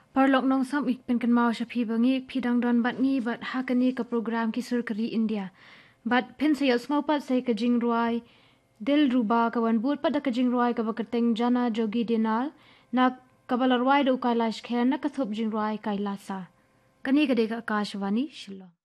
Parlok nong sam ik pen kan mau shapi bangi pidang don bat ngi bat hakani ka program ki surkari India. Bat pen sayos ngopat say ka jing ruai dil ruba kawan but pada ka jing ruai ka bakateng jana jogi dinal na kabalar ruai do kailash khen na kathop jing ruai kailasa. Kani ka deka akashwani shilo.